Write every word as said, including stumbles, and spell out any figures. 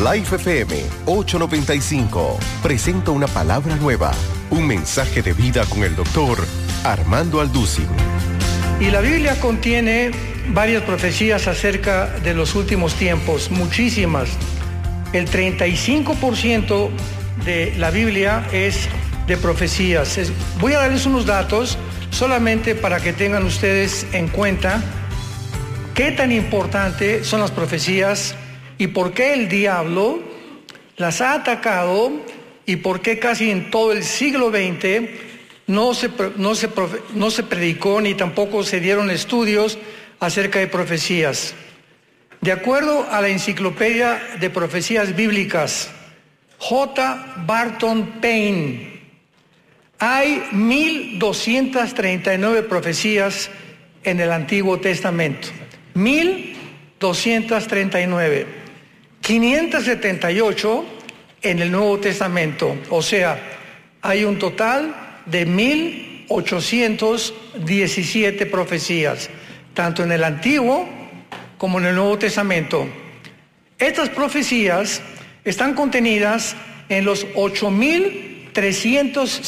Life F M ochocientos noventa y cinco presenta una palabra nueva, un mensaje de vida con el doctor Armando Alducin. Y la Biblia contiene varias profecías acerca de los últimos tiempos, muchísimas. El treinta y cinco por ciento de la Biblia es de profecías. Es, voy a darles unos datos solamente para que tengan ustedes en cuenta qué tan importante son las profecías y por qué el diablo las ha atacado y por qué casi en todo el siglo veinte no se, no se, no se predicó ni tampoco se dieron estudios acerca de profecías. De acuerdo a la Enciclopedia de Profecías Bíblicas, J. Barton Payne, hay mil doscientas treinta y nueve profecías en el Antiguo Testamento. mil doscientas treinta y nueve. quinientas setenta y ocho en el Nuevo Testamento. O sea, hay un total de mil ochocientas diecisiete profecías, tanto en el Antiguo como en el Nuevo Testamento. Estas profecías están contenidas en los ocho mil trescientos